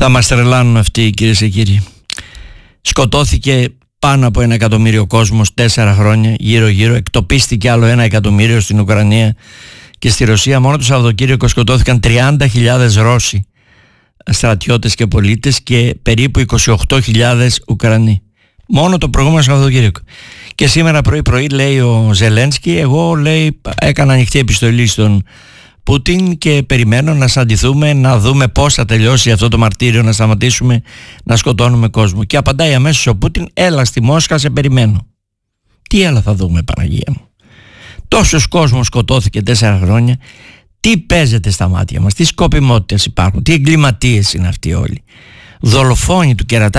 Τα μας τρελάνουν αυτοί, κυρίες και κύριοι. Σκοτώθηκε πάνω από 1 εκατομμύριο κόσμος 4 χρόνια γύρω-γύρω. Εκτοπίστηκε άλλο 1 εκατομμύριο στην Ουκρανία και στη Ρωσία. Μόνο το Σαββατοκύριακο σκοτώθηκαν 30.000 Ρώσοι στρατιώτες και πολίτες και περίπου 28.000 Ουκρανοί. Μόνο το προηγούμενο Σαββατοκύριακο. Και σήμερα πρωί-πρωί λέει ο Ζελένσκι, εγώ λέει έκανα ανοιχτή επιστολή στον Πούτιν και περιμένω να συναντηθούμε, να δούμε πώς θα τελειώσει αυτό το μαρτύριο, να σταματήσουμε να σκοτώνουμε κόσμο. Και απαντάει αμέσως ο Πούτιν, έλα στη Μόσχα, σε περιμένω. Τι άλλο θα δούμε, Παναγία μου? Τόσος κόσμος σκοτώθηκε 4 χρόνια. Τι παίζεται στα μάτια μας, τι σκοπιμότητες υπάρχουν, τι εγκληματίες είναι αυτοί όλοι. Δολοφόνοι του κερατά,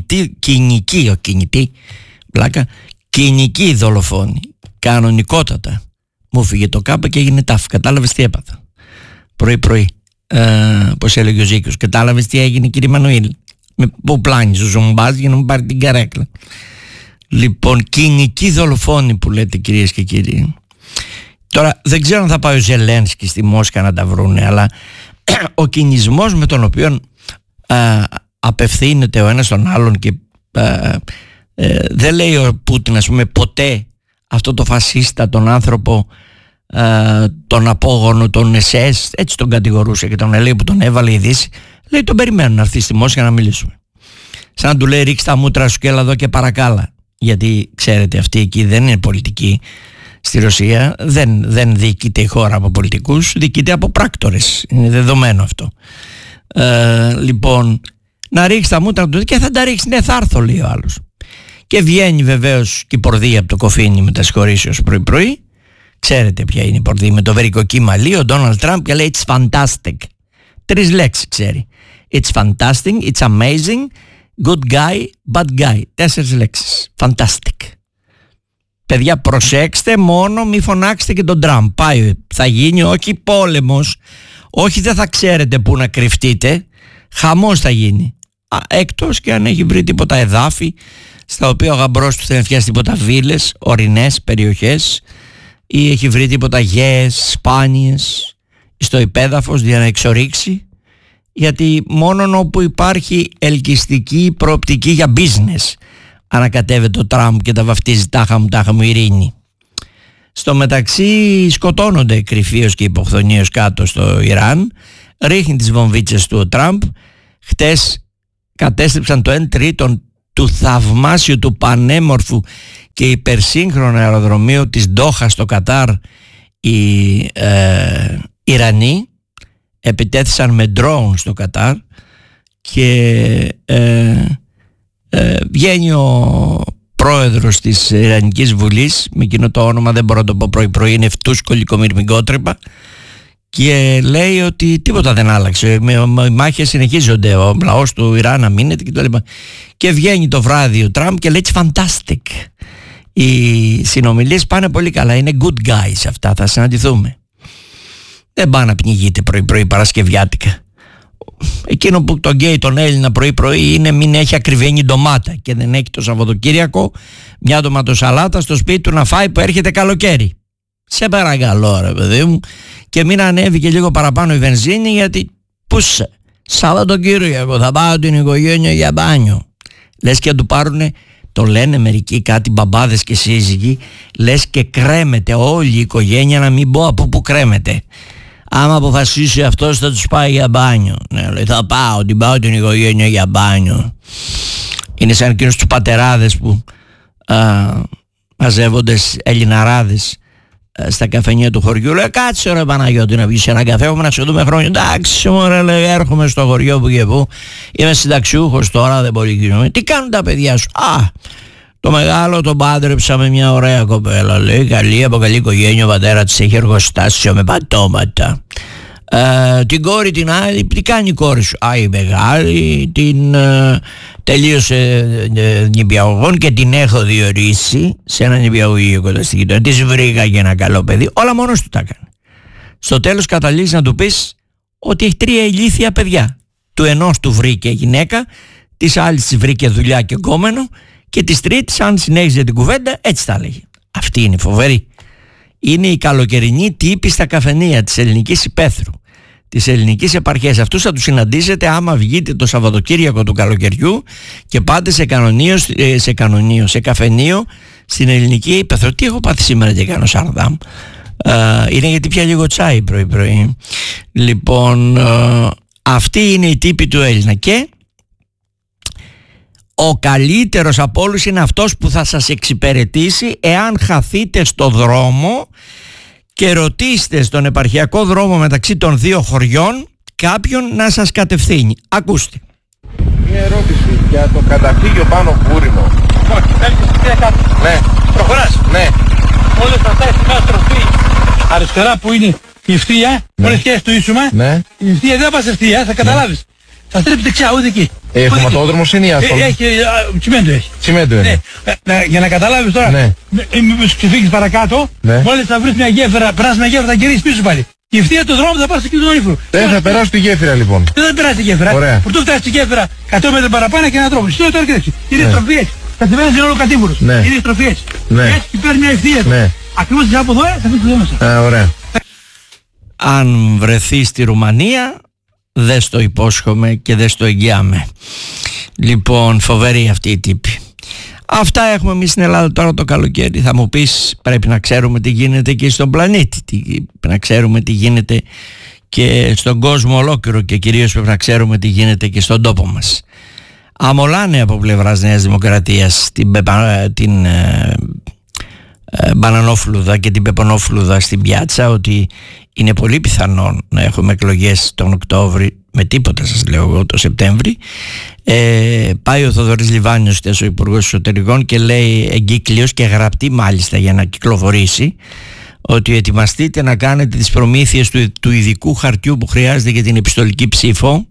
κοινικοί δολοφόνοι, κανονικότατα. Μου φύγε το κάπα και έγινε τάφ. Κατάλαβες τι έπαθα πρωί-πρωί? Πώς έλεγε ο Ζήκος, κατάλαβες τι έγινε, κύριε Μανουήλ? Που πλάνεις ο Ζουμπάς για να μου πάρει την καρέκλα. Λοιπόν, κοινικοί δολοφόνοι που λέτε, κυρίες και κύριοι. Τώρα δεν ξέρω αν θα πάει ο Ζελένσκι στη Μόσχα να τα βρούνε, αλλά ο κινησμός με τον οποίο απευθύνεται ο ένας τον άλλον και δεν λέει ο Πούτιν, ας πούμε, ποτέ αυτό το φασίστα, τον άνθρωπο, τον απόγονο, τον SS, έτσι τον κατηγορούσε και τον λέει που τον έβαλε η Δύση, λέει τον περιμένουν να έρθει στη Μόσχα να μιλήσουμε. Σαν να του λέει ρίξ τα μούτρα σου και έλα εδώ και παρακάλα. Γιατί ξέρετε, αυτή εκεί δεν είναι πολιτική. Στη Ρωσία δεν διοικείται η χώρα από πολιτικούς, διοικείται από πράκτορες. Είναι δεδομένο αυτό. Λοιπόν, να ρίξει τα μούτρα του και θα τα ρίξει, ναι, θα έρθω, λέει ο άλλος. Και βγαίνει βεβαίως και η πορδία από το κοφίνι με τα συγχωρήσεως πρωί-πρωί. Ξέρετε ποια είναι η πορδία, με το βερικοκί μαλλί, ο Ντόναλντ Τραμπ, και λέει it's fantastic. 3 λέξεις ξέρει. It's fantastic, it's amazing, good guy, bad guy. 4 λέξεις. Fantastic. Παιδιά, προσέξτε μόνο, μη φωνάξετε και τον Τραμπ. Πάει, θα γίνει όχι πόλεμος, όχι δεν θα ξέρετε πού να κρυφτείτε, χαμός θα γίνει. Εκτός και αν έχει βρει τίποτα εδάφη στα οποία ο γαμπρός του θέλει να φτιάξει τίποτα βίλες, ορεινές περιοχές, ή έχει βρει τίποτα γέες, σπάνιες στο υπέδαφος για να εξορίξει, γιατί μόνον όπου υπάρχει ελκυστική προοπτική για business ανακατεύεται ο Τραμπ και τα βαφτίζει τάχα μου ειρήνη. Στο μεταξύ σκοτώνονται κρυφίως και υποχθονίως κάτω στο Ιράν, ρίχνει τις βομβίτσες του ο Τραμπ. Χτες κατέστρεψαν το 1/3 του θαυμάσιου, του πανέμορφου και υπερσύγχρονου αεροδρομίου της Ντόχα στο Κατάρ οι Ιρανοί. Επιτέθησαν με ντρόουν στο Κατάρ και βγαίνει ο πρόεδρος της Ιρανικής Βουλής, με εκείνο το όνομα δεν μπορώ να το πω πρωί-πρωί, είναι Φτούσκολη Κομιρμικότρυπα, και λέει ότι τίποτα δεν άλλαξε, οι μάχες συνεχίζονται, ο λαός του Ιράν αμήνεται κτλ. Και βγαίνει το βράδυ ο Τραμπ και λέει it's fantastic, οι συνομιλίες πάνε πολύ καλά, είναι good guys αυτά, θα συναντηθούμε. Δεν πάει να πνιγείτε πρωί-πρωί παρασκευιάτικα. Εκείνο που τον γκέι τον Έλληνα πρωί-πρωί είναι μην έχει ακριβένει ντομάτα και δεν έχει το Σαββατοκύριακο μια ντοματοσαλάτα στο σπίτι του να φάει που έρχεται καλοκαίρι. Σε παρακαλώ ρε παιδί μου, και μην ανέβει και λίγο παραπάνω η βενζίνη, γιατί πούσε Σαββατοκύριακο θα πάω την οικογένεια για μπάνιο. Λες και να του πάρουνε, το λένε μερικοί κάτι μπαμπάδες και σύζυγοι, λες και κρέμεται όλη η οικογένεια, να μην πω από που κρέμεται. Άμα αποφασίσει αυτός θα τους πάει για μπάνιο. Ναι, λέει, θα πάω την οικογένεια για μπάνιο. Είναι σαν εκείνους τους πατεράδες που μαζεύονται Ελληναράδες στα καφενεία του χωριού. Λέει, κάτσε ρε Παναγιώτη να βγεις ένα καφέ, έχουμε να σε δούμε χρόνια. Εντάξει μωρέ, λέει, έρχομαι στο χωριό που και που, είμαι συνταξιούχος τώρα, δεν μπορεί να. Τι κάνουν τα παιδιά σου? Το μεγάλο τον πάντρεψα με μια ωραία κοπέλα, λέει, καλή από καλή οικογένεια, ο πατέρα της έχει εργοστάσιο με πατώματα. Την κόρη την άλλη, τι κάνει η κόρη σου? Η μεγάλη την τελείωσε νηπιαγωγών και την έχω διορίσει σε ένα νηπιαγωγείο κοντά στη γειτονιά. Της βρήκα και ένα καλό παιδί, όλα μόνος του τα έκανε. Στο τέλος καταλήγεις να του πεις ότι έχει 3 ηλίθια παιδιά. Του ενός του βρήκε γυναίκα, της άλλης της βρήκε δουλειά και γκόμενο, και της τρίτης, αν συνέχιζε την κουβέντα, έτσι τα έλεγε. Αυτή είναι φοβερή. Είναι η καλοκαιρινή τύπη στα καφενεία της ελληνικής υπαίθρου. της ελληνικής επαρχίας. Αυτούς θα τους συναντήσετε άμα βγείτε το Σαββατοκύριακο του καλοκαιριού και πάτε σε καφενείο στην ελληνική ύπαιθρο. Τι έχω πάθει σήμερα και κάνω Σαρδάμ? Είναι γιατί πια λίγο τσάι πρωί. Λοιπόν, αυτή είναι η τύπη του Έλληνα, και ο καλύτερος από όλους είναι αυτός που θα σας εξυπηρετήσει εάν χαθείτε στο δρόμο και ρωτήστε στον επαρχιακό δρόμο μεταξύ των δύο χωριών κάποιον να σας κατευθύνει. Ακούστε. Μία ερώτηση για το καταφύγιο πάνω Βούρινο. Ναι. Προχωράς. Ναι. Όλες αυτά οι στροφή αριστερά που είναι η ευθεία, όλες και στο ίσωμα, η ευθεία δεν πας ευθεία, θα καταλάβεις. Θα στρέψει δεξιά, ούτε εκεί. Χωματόδρομος είναι ή άσφαλτο? Έχει, τσιμέντο έχει. Τσιμέντο είναι. Για να καταλάβεις τώρα, μήπως ξεφύγεις παρακάτω, μόλις θα βρεις μια γέφυρα, περάσεις μια γέφυρα, θα γυρίσεις πίσω πάλι. Η ευθεία του δρόμου θα πας εκεί τον ύφρο. Δεν θα περάσει τη γέφυρα λοιπόν. Δεν θα περάσει τη γέφυρα. Πρωτού φτάσεις τη γέφυρα 100 μέτρα παραπάνω και έναν τρόπο. Συστήνω τώρα και έτσι. Είναι στροφή έτσι. Κατεβαίνεις είναι όλο κατήμπουρος. Είναι στροφή έτσι. Έτσι και παίρνει μια ευθεία. Ακριβώς από εδώ θα βρεις το μέσα. Ωραία. Αν βρεθεί στη Ρουμανία, δεν στο υπόσχομαι και δεν στο εγγυάμαι. Λοιπόν, φοβερή αυτή η τύπη. Αυτά έχουμε εμείς στην Ελλάδα τώρα το καλοκαίρι. Θα μου πεις, πρέπει να ξέρουμε τι γίνεται και στον πλανήτη, να ξέρουμε τι γίνεται και στον κόσμο ολόκληρο, και κυρίως πρέπει να ξέρουμε τι γίνεται και στον τόπο μας. Αμολάνε από πλευράς Νέας Δημοκρατίας την μπανανόφλουδα και την πεπονόφλουδα στην πιάτσα, ότι είναι πολύ πιθανόν να έχουμε εκλογές τον Οκτώβρη, με τίποτα σας λέω εγώ, το Σεπτέμβρη. Πάει ο Θοδωρής Λιβάνιος, ο Υπουργός Εσωτερικών, και λέει εγκύκλειος και γραπτή μάλιστα για να κυκλοφορήσει, ότι ετοιμαστείτε να κάνετε τις προμήθειες του ειδικού χαρτιού που χρειάζεται για την επιστολική ψήφο,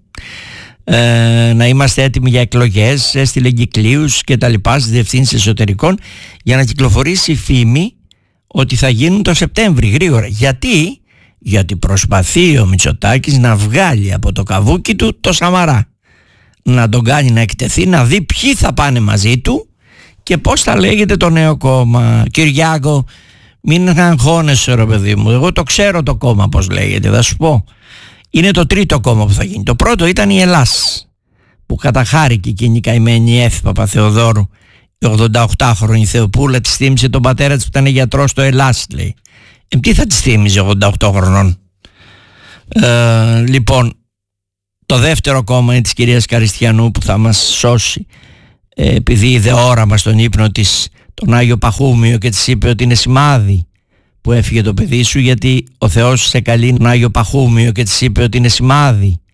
να είμαστε έτοιμοι για εκλογές. Έστειλε εγκυκλίους και τα λοιπά στις διευθύνσεις εσωτερικών για να κυκλοφορήσει η φήμη ότι θα γίνουν το Σεπτέμβρη γρήγορα. Γιατί προσπαθεί ο Μητσοτάκης να βγάλει από το καβούκι του το Σαμαρά, να τον κάνει να εκτεθεί, να δει ποιοι θα πάνε μαζί του και πώς θα λέγεται το νέο κόμμα. Κυριάκο, μην αγχώνεσαι ρε παιδί μου, εγώ το ξέρω το κόμμα πώς λέγεται, θα σου πω. Είναι το τρίτο κόμμα που θα γίνει. Το πρώτο ήταν η Ελλάς, που καταχάρηκε εκείνη η καημένη η Έφη Παπαθεοδόρου, η 88χρονη Θεοπούλα, της θύμισε τον πατέρα της που ήταν γιατρός στο Ελλάς, λέει. Τι θα της θύμιζε 88 χρονών? Λοιπόν, το δεύτερο κόμμα είναι της κυρίας Καριστιανού, που θα μας σώσει, επειδή είδε όραμα στον ύπνο της τον Άγιο Παχούμιο και της είπε ότι είναι σημάδι που έφυγε το παιδί σου, γιατί ο Θεός σε καλεί τον Άγιο Παχούμιο και της είπε ότι είναι σημάδι